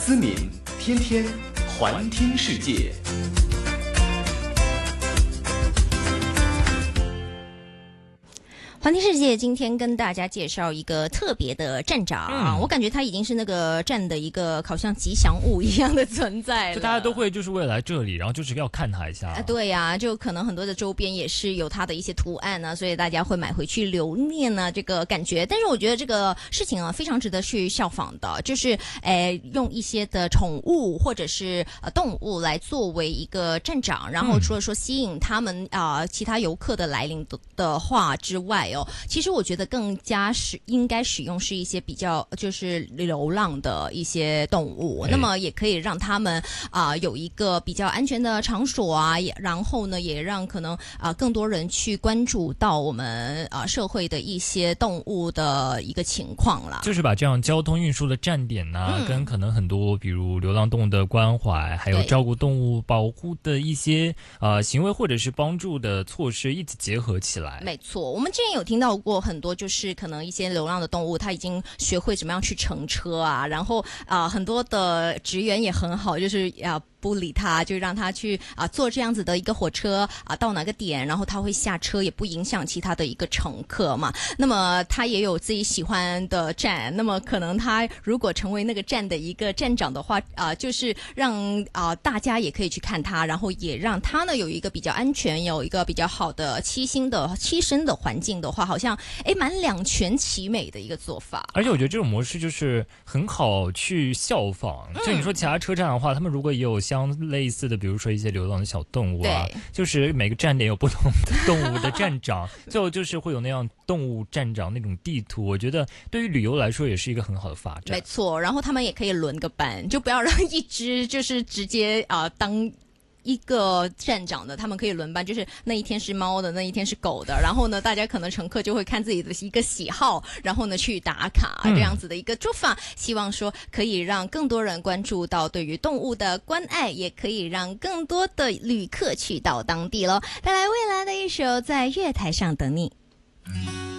思敏天天环听世界。 环听世界今天跟大家介绍一个特别的站长，我感觉他已经是那个站的一个好像吉祥物一样的存在了， 就大家都会就是为了来这里，然后就是要看他一下对呀，就可能很多的周边也是有他的一些图案呢，所以大家会买回去留念呢这个感觉。但是我觉得这个事情啊非常值得去效仿的，就是用一些的宠物或者是动物来作为一个站长，然后除了说吸引他们其他游客的来临的话之外其实我觉得更加应该使用是一些比较就是流浪的一些动物，那么也可以让他们有一个比较安全的场所然后呢也让可能更多人去关注到我们社会的一些动物的一个情况啦， 就是把这样交通运输的站点跟可能很多比如流浪动物的关怀，还有照顾动物保护的一些行为或者是帮助的措施一起结合起来。 没错，我们之前有听到过很多，就是可能一些流浪的动物，它已经学会怎么样去乘车然后很多的职员也很好，就是不理他，就让他去坐这样子的一个火车到哪个点，然后他会下车，也不影响其他的一个乘客嘛。那么他也有自己喜欢的站，那么可能他如果成为那个站的一个站长的话就是让大家也可以去看他，然后也让他呢有一个比较安全，有一个比较好的栖身的环境的话，好像蛮两全其美的一个做法。 而且我觉得这种模式就是很好去效仿，就你说其他车站的话，他们如果也有相类似的，比如说一些流浪的小动物就是每个站点有不同的动物的站长就是会有那样动物站长那种地图，我觉得对于旅游来说也是一个很好的发展。 没错，然后他们也可以轮个班，就不要让一只就是直接当一个站长的，他们可以轮班，就是那一天是猫的，那一天是狗的，然后呢大家可能乘客就会看自己的一个喜好，然后呢去打卡这样子的一个做法，希望说可以让更多人关注到对于动物的关爱，也可以让更多的旅客去到当地咯。带来未来的一首在月台上等你。